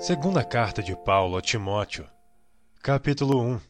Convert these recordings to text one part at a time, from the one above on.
Segunda carta de Paulo a Timóteo, capítulo 1.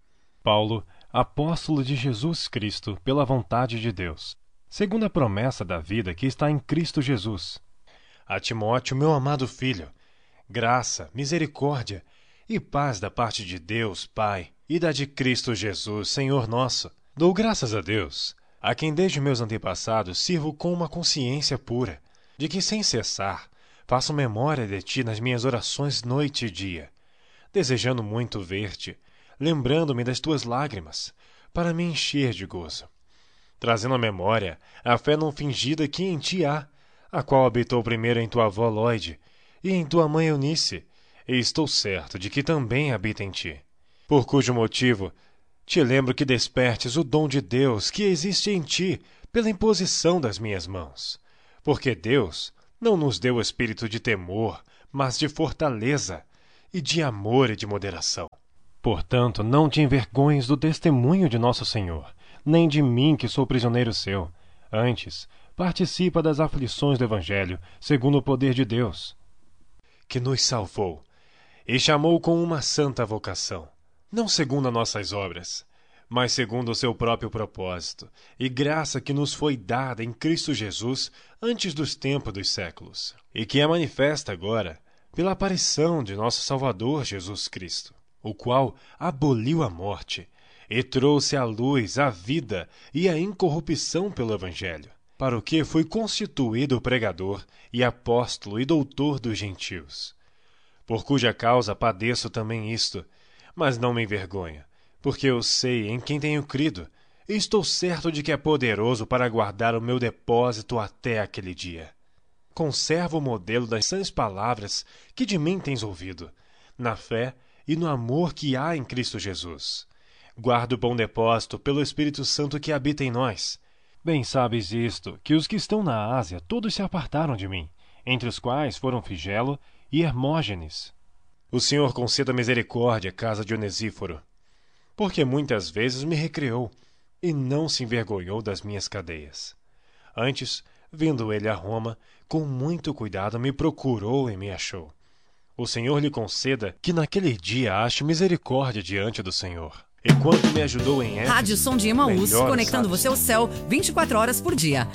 Paulo, apóstolo de Jesus Cristo, pela vontade de Deus, segundo a promessa da vida que está em Cristo Jesus. A Timóteo, meu amado filho, graça, misericórdia e paz da parte de Deus, Pai, e da de Cristo Jesus, Senhor nosso. Dou graças a Deus, a quem desde meus antepassados sirvo com uma consciência pura, de que sem cessar faço memória de ti nas minhas orações noite e dia, desejando muito ver-te, lembrando-me das tuas lágrimas, para me encher de gozo, trazendo à memória a fé não fingida que em ti há, a qual habitou primeiro em tua avó Loide e em tua mãe Eunice, e estou certo de que também habita em ti. Por cujo motivo te lembro que despertes o dom de Deus que existe em ti pela imposição das minhas mãos, porque Deus não nos deu espírito de temor, mas de fortaleza, e de amor e de moderação. Portanto, não te envergonhes do testemunho de nosso Senhor, nem de mim que sou prisioneiro seu. Antes, participa das aflições do Evangelho, segundo o poder de Deus, que nos salvou e chamou com uma santa vocação, não segundo as nossas obras, mas segundo o seu próprio propósito, e graça que nos foi dada em Cristo Jesus antes dos tempos dos séculos, e que é manifesta agora pela aparição de nosso Salvador Jesus Cristo, o qual aboliu a morte e trouxe à luz a vida e a incorrupção pelo Evangelho, para o que fui constituído pregador e apóstolo e doutor dos gentios, por cuja causa padeço também isto, mas não me envergonho, porque eu sei em quem tenho crido, e estou certo de que é poderoso para guardar o meu depósito até aquele dia. Conservo o modelo das sãs palavras que de mim tens ouvido, na fé e no amor que há em Cristo Jesus. Guardo o bom depósito pelo Espírito Santo que habita em nós. Bem sabes isto, que os que estão na Ásia todos se apartaram de mim, entre os quais foram Figelo e Hermógenes. O Senhor conceda misericórdia à casa de Onesíforo, porque muitas vezes me recriou e não se envergonhou das minhas cadeias. Antes, vindo ele a Roma, com muito cuidado me procurou e me achou. O Senhor lhe conceda que naquele dia ache misericórdia diante do Senhor. E quanto me ajudou em Éfeso, Rádio Som de Emaús, conectando você ao céu 24 horas por dia.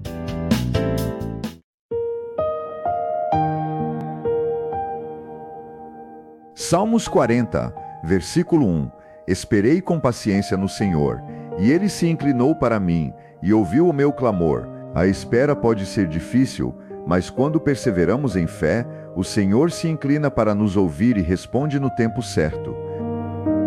Salmos 40, versículo 1. Esperei com paciência no Senhor, e Ele se inclinou para mim e ouviu o meu clamor. A espera pode ser difícil, mas quando perseveramos em fé, o Senhor se inclina para nos ouvir e responde no tempo certo.